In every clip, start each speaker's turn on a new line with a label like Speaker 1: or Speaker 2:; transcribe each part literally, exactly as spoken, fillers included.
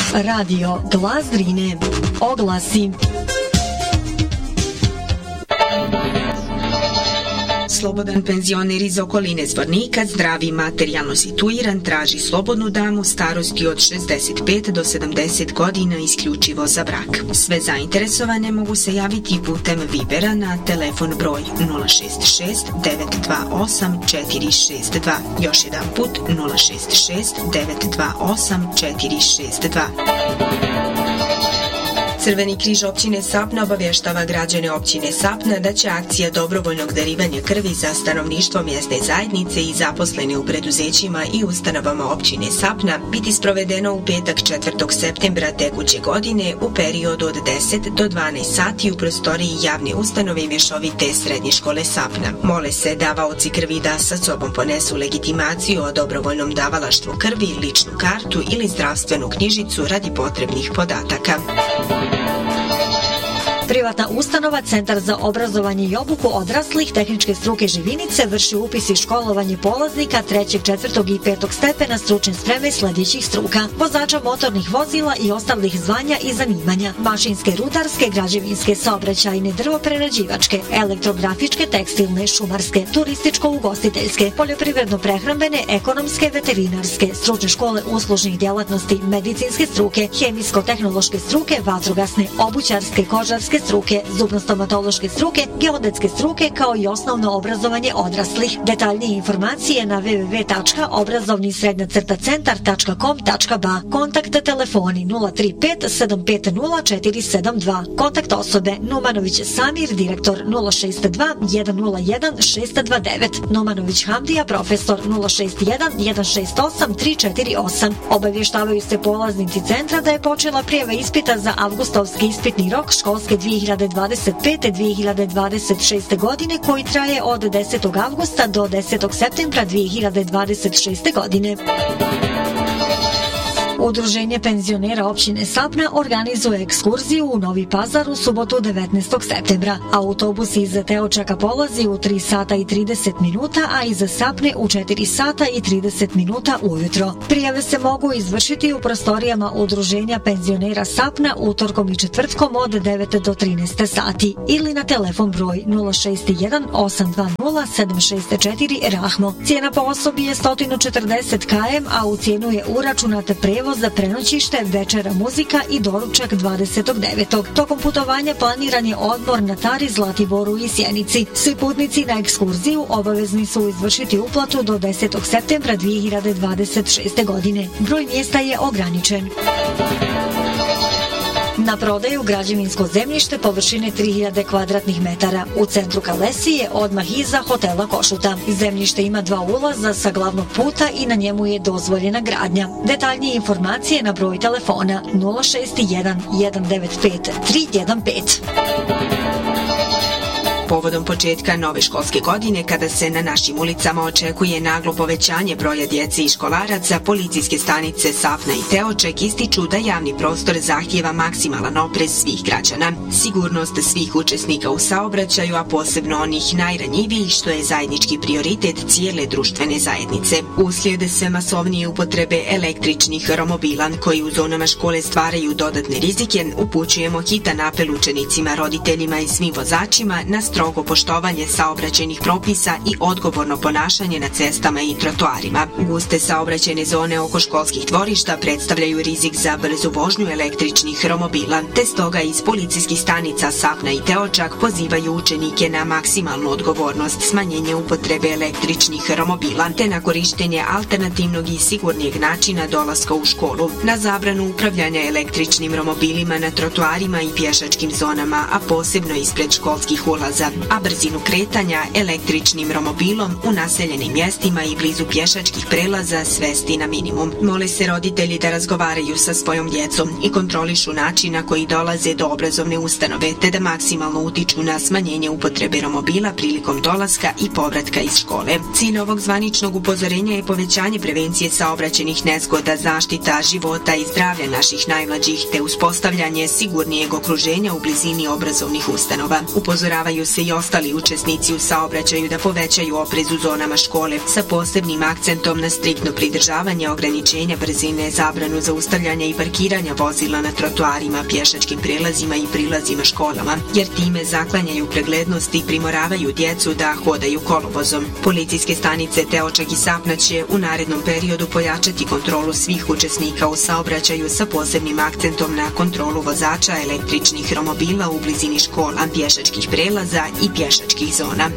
Speaker 1: Radio Glas Drine. Oglasi.
Speaker 2: Slobodan penzioner iz okoline Zvornika, zdravi, materijalno situiran, traži slobodnu damu starosti od šezdeset pet do sedamdeset godina isključivo za brak. Sve zainteresovane mogu se javiti putem Vibera na telefon broj nula šest šest devet dva osam četiri šest dva. Još jedan put nula šest šest devet dva osam četiri šest dva. Crveni križ općine Sapna obavještava građane općine Sapna da će akcija dobrovoljnog darivanja krvi za stanovništvo mjesne zajednice i zaposlene u preduzećima i ustanovama općine Sapna biti sprovedeno u petak četvrtog septembra tekuće godine u periodu od deset do dvanaest sati u prostoriji javne ustanove mješovite srednje škole Sapna. Mole se davaoci krvi da sa sobom ponesu legitimaciju o dobrovoljnom davalaštvu krvi, ličnu kartu ili zdravstvenu knjižicu radi potrebnih podataka.
Speaker 1: Privatna ustanova Centar za obrazovanje i obuku odraslih tehničke struke Živinice vrši upis i školovanje polaznika trećeg, četvrtog i petog stepena stručne spreme sljedećih struka: vozača motornih vozila i ostalih zvanja i zanimanja, mašinske, rudarske, građevinske, saobraćajne, drvoprerađivačke, elektrografičke, tekstilne, šumarske, turističko-ugostiteljske, poljoprivredno-prehrambene, ekonomske, veterinarske, stručne škole uslužnih djelatnosti, medicinske struke, hemijsko-tehnološke struke, vatrogasne, obućarske, kožarske struke, zubno-stomatološke struke, geodetske struke, kao i osnovno obrazovanje odraslih. Detaljnije informacije na w w w tačka obrazovni srednja crta centar tačka com tačka b a. Kontakt telefoni nula tri pet sedam pet nula četiri sedam dva. Kontakt osobe Numanović Samir, direktor nula šest dva jedan nula jedan šest dva devet. Numanović Hamdija, profesor nula šest jedan jedan šest osam tri četiri osam. Obavještavaju se polaznici centra da je počela prijava ispita za avgustovski ispitni rok školske dvije hiljade dvadeset pete dvije hiljade dvadeset šeste godine koji traje od desetog avgusta do desetog septembra dvije hiljade dvadeset šeste godine. Udruženje penzionera općine Sapna organizuje ekskurziju u Novi Pazar u subotu devetnaestog septembra. Autobus iz Teočaka polazi u tri sata i trideset minuta, a iz Sapne u četiri sata i trideset minuta ujutro. Prijave se mogu izvršiti u prostorijama Udruženja penzionera Sapna utorkom i četvrtkom od devet do trinaest sati ili na telefon broj nula šest jedan osam dva nula sedam šest četiri Rahmo. Cijena po osobi je sto četrdeset kilometara, a u cijenu je uračunate prevoz za prenoćište, večera, muzika i doručak dvadesetog devetog Tokom putovanja planiran je odmor na Tari, Zlatiboru i Sjenici. Svi putnici na ekskurziju obavezni su izvršiti uplatu do desetog septembra dvije hiljade dvadeset šeste godine. Broj mjesta je ograničen. Na prodaju građevinsko zemljište površine tri hiljade kvadratnih metara u centru Kalesije, odmah iza hotela Košuta. Zemljište ima dva ulaza sa glavnog puta i na njemu je dozvoljena gradnja. Detaljnije informacije na broj telefona nula šest jedan jedan devet pet tri jedan pet.
Speaker 2: Povodom početka nove školske godine, kada se na našim ulicama očekuje naglo povećanje broja djece i školaraca, policijske stanice Sapna i Teoček ističu da javni prostor zahtijeva maksimalan oprez svih građana. Sigurnost svih učesnika u saobraćaju, a posebno onih najranjivijih, što je zajednički prioritet cijele društvene zajednice. Uslijed sve masovnije upotrebe električnih romobila, koji u zonama škole stvaraju dodatne rizike, upućujemo hitan apel učenicima, roditeljima i svim vozačima na strogo poštovanje saobraćajnih propisa i odgovorno ponašanje na cestama i trotoarima. Guste saobraćajne zone oko školskih dvorišta predstavljaju rizik za brzu vožnju električnih romobila, te stoga iz policijskih stanica Sapna i Teočak pozivaju učenike na maksimalnu odgovornost, smanjenje upotrebe električnih romobila, te na korištenje alternativnog i sigurnijeg načina dolaska u školu, na zabranu upravljanja električnim romobilima na trotoarima i pješačkim zonama, a posebno ispred školskih ulaza, a brzinu kretanja električnim romobilom u naseljenim mjestima i blizu pješačkih prelaza svesti na minimum. Mole se roditelji da razgovaraju sa svojom djecom i kontrolišu način na koji dolaze do obrazovne ustanove, te da maksimalno utiču na smanjenje upotrebe romobila prilikom dolaska i povratka iz škole. Cilj ovog zvaničnog upozorenja je povećanje prevencije saobraćajnih nezgoda, zaštita života i zdravlja naših najmlađih, te uspostavljanje sigurnijeg okruženja u blizini obrazovnih ustanova. Upozoravaju se se i ostali učesnici u saobraćaju da povećaju oprez u zonama škole sa posebnim akcentom na striktno pridržavanje ograničenja brzine, zabranu zaustavljanja i parkiranja vozila na trotoarima, pješačkim prelazima i prilazima školama, jer time zaklanjaju preglednost i primoravaju djecu da hodaju kolovozom. Policijske stanice Teočak i Sapna će u narednom periodu pojačati kontrolu svih učesnika u saobraćaju sa posebnim akcentom na kontrolu vozača električnih romobila u blizini škola, pješačkih prelaza i pješačkih zona.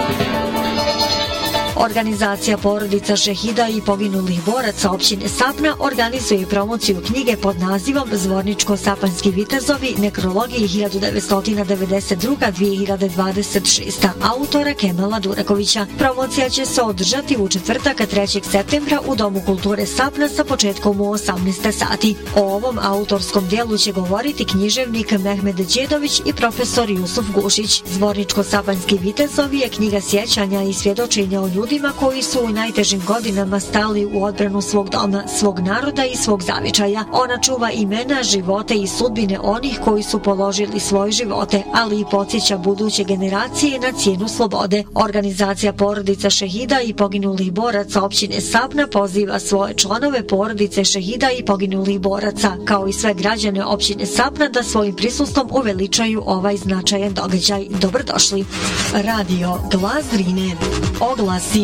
Speaker 1: Organizacija porodica šehida i poginulih boraca općine Sapna organizuje promociju knjige pod nazivom Zvorničko-sapanjski vitezovi, nekrologije hiljadu devetsto devedeset druga do dvije hiljade dvadeset šesta. autora Kemala Durakovića. Promocija će se održati u četvrtak trećeg septembra u Domu kulture Sapna sa početkom u osamnaest sati. O ovom autorskom dijelu će govoriti književnik Mehmed Đedović i profesor Jusuf Gušić. Zvorničko-sapanjski vitezovi je knjiga sjećanja i svjedočenja o ljudima koji su u najtežim godinama stali u odbranu svog doma, svog naroda i svog zavičaja. Ona čuva imena, živote i sudbine onih koji su položili svoje živote, ali i podsjeća buduće generacije na cijenu slobode. Organizacija porodica šehida i poginulih boraca općine Sapna poziva svoje članove porodice šehida i poginulih boraca, kao i sve građane općine Sapna, da svojim prisustvom uveličaju ovaj značajan događaj. Dobrodošli. Radio Glas Drine. Oglasi.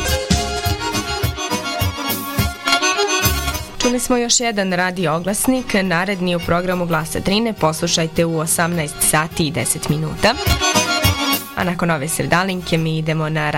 Speaker 3: Čuli smo još jedan radio oglasnik, naredni u programu Glasa Drine poslušajte u osamnaest sati i deset minuta. A nakon ove sredalinke mi idemo na